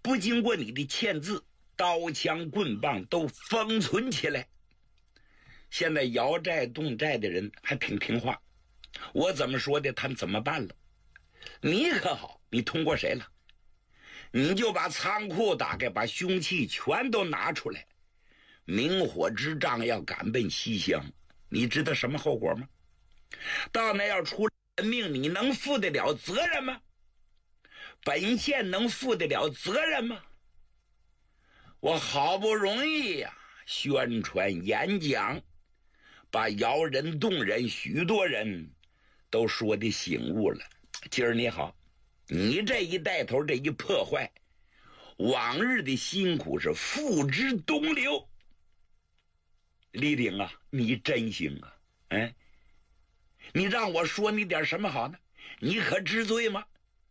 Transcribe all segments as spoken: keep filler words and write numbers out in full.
不经过你的签字，刀枪棍棒都封存起来。现在摇债动债的人还挺听话，我怎么说的他们怎么办了。你可好，你通过谁了？你就把仓库打开，把凶器全都拿出来，明火之仗要赶奔西乡，你知道什么后果吗？到那要出人命，你能负得了责任吗？本县能负得了责任吗？我好不容易呀、啊，宣传演讲，把摇人动人许多人都说的醒悟了。今儿你好，你这一带头，这一破坏，往日的辛苦是付之东流。李鼎啊，你真行啊！哎，你让我说你点什么好呢？你可知罪吗？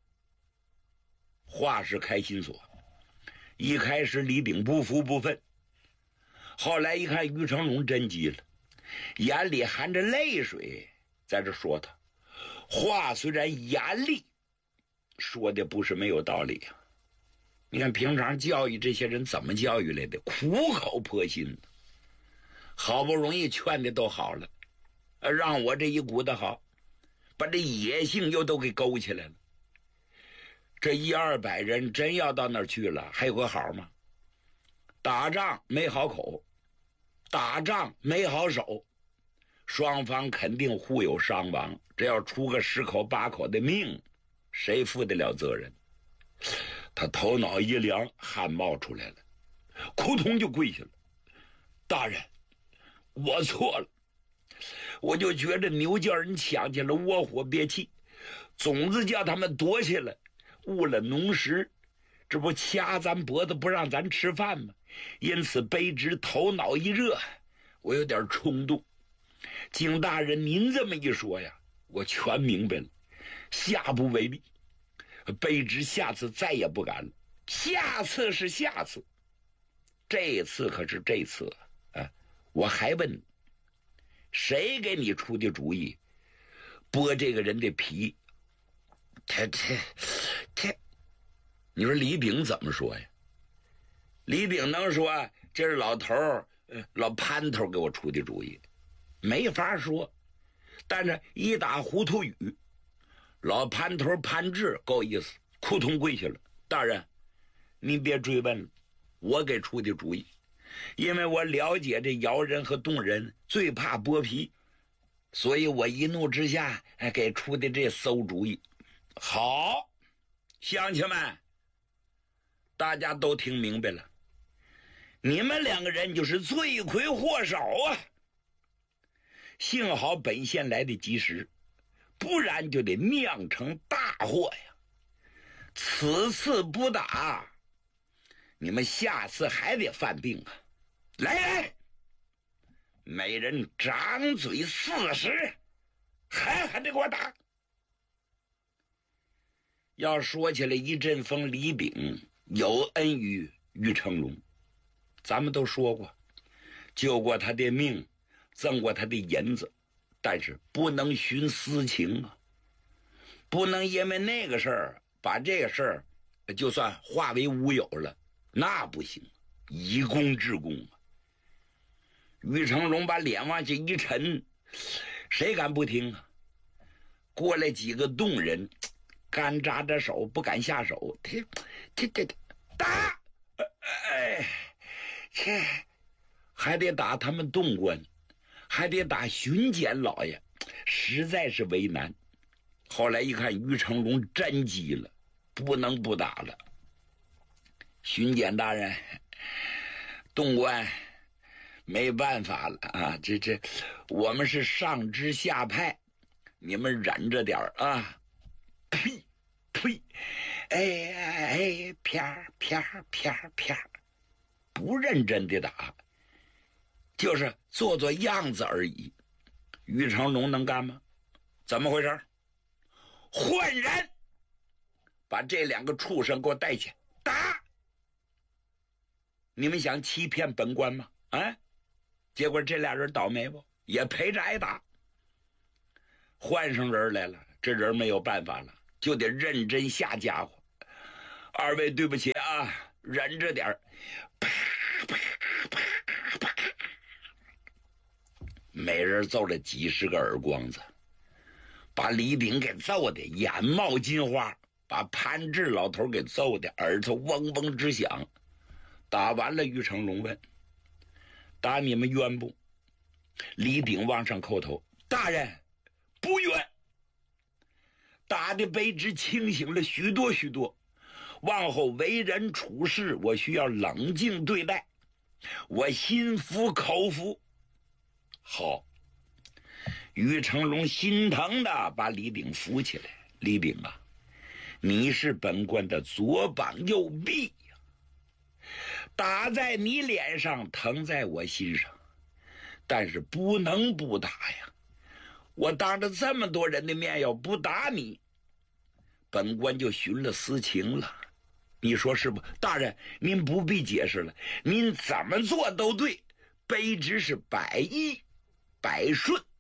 话是开心所，一开始李鼎不服不忿，后来一看于成龙真急了，眼里含着泪水在这说他，话虽然严厉，说的不是没有道理啊。你看平常教育这些人怎么教育来的？苦口婆心，好不容易劝的都好了，让我这一股子好，把这野性又都给勾起来了。这一二百人真要到那儿去了，还有个好吗？打仗没好口，打仗没好手，双方肯定互有伤亡，这要出个十口八口的命，谁负得了责任？他头脑一凉，汗冒出来了，扑通就跪下了。大人，我错了，我就觉着牛叫人抢去了窝火憋气，总之叫他们躲起来，误了农时，这不掐咱脖子不让咱吃饭吗？因此卑职头脑一热，我有点冲动。景大人您这么一说呀，我全明白了，下不为例。卑职下次再也不敢了，下次是下次，这次可是这次啊！我还问你，谁给你出的主意剥这个人的皮？他他他，你说李炳怎么说呀？李炳能说这是老头儿老潘头给我出的主意？没法说。但是一打糊涂语，老潘头潘志够意思，扑通跪下了。大人，您别追问了，我给出的主意，因为我了解这摇人和动人最怕剥皮，所以我一怒之下给出的这馊主意。好，乡亲们，大家都听明白了，你们两个人就是罪魁祸首啊！幸好本县来得及时，不然就得酿成大祸呀。此次不打，你们下次还得犯病啊！来来，每人掌嘴四十，还还得给我打。要说起来，一阵风李炳有恩于于成龙，咱们都说过，救过他的命，赠过他的银子，但是不能徇私情啊，不能因为那个事儿把这个事儿就算化为乌有了，那不行，以公治公啊。于成龙把脸往下一沉，谁敢不听啊？过来几个动人，干扎着手不敢下手，这这这打，哎，这还得打他们动官，还得打巡检老爷，实在是为难。后来一看于成龙真急了，不能不打了。巡检大人，动官没办法了啊，这这我们是上知下派，你们忍着点啊。呸呸，哎哎，啪啪啪啪，不认真的打，就是做做样子而已。于成龙能干吗？怎么回事？换人，把这两个畜生给我带去打！你们想欺骗本官吗？啊！结果这俩人倒霉不，也陪着挨打。换上人来了，这人没有办法了，就得认真下家伙。二位对不起啊。 啊，忍着点儿。啪啪啪啪，每人揍了几十个耳光子，把李炳给揍的眼冒金花，把潘志老头给揍的耳朵嗡嗡直响。打完了，于成龙问：“打你们冤不？”李炳往上叩头：“大人，不冤。”打的卑职清醒了许多许多，往后为人处事，我需要冷静对待，我心服口服。好，于成龙心疼的把李炳扶起来：“李炳啊，你是本官的左膀右臂呀，打在你脸上，疼在我心上，但是不能不打呀。我当着这么多人的面要不打你，本官就寻了私情了，你说是不？大人，您不必解释了，您怎么做都对，卑职是百依百顺。”